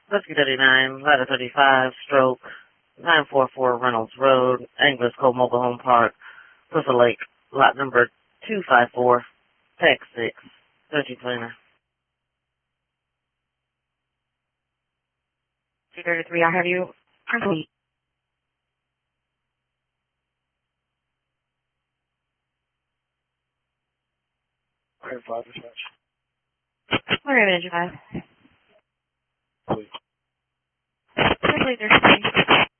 Husky 39, ladder 35, stroke, 944 Reynolds Road, Anglers Cove Mobile Home Park, Crystal Lake, lot number 254, text 6, 1329. 233, I have you. Complete. I have 5 dispatch. We're going to 5. Please. Please, there's 3.